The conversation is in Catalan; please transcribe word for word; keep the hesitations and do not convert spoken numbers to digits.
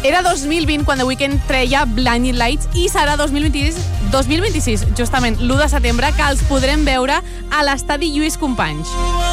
Era dos mil vint quan The Weeknd treia Blinding Lights i serà dos mil vint-i-sis, dos mil vint-i-sis justament l'u de setembre, que els podrem veure a l'estadi Lluís Companys.